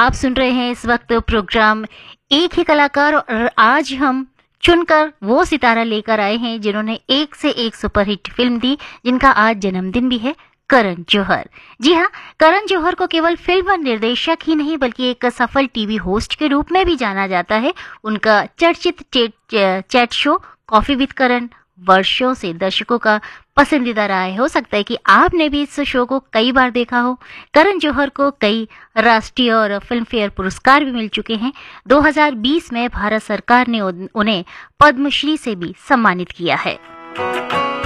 आप सुन रहे हैं इस वक्त प्रोग्राम एक ही कलाकार, और आज हम चुनकर वो सितारा लेकर आए हैं जिन्होंने एक से एक सुपरहिट फिल्म दी, जिनका आज जन्मदिन भी है, करण जौहर। जी हाँ, करण जौहर को केवल फिल्म निर्देशक ही नहीं बल्कि एक सफल टीवी होस्ट के रूप में भी जाना जाता है। उनका चर्चित चैट शो कॉफी विद करण वर्षों से दर्शकों का पसंदीदा रहा है। हो सकता है कि आपने भी इस शो को कई बार देखा हो। करण जौहर को कई राष्ट्रीय और फिल्म फेयर पुरस्कार भी मिल चुके हैं। 2020 में भारत सरकार ने उन्हें पद्मश्री से भी सम्मानित किया है।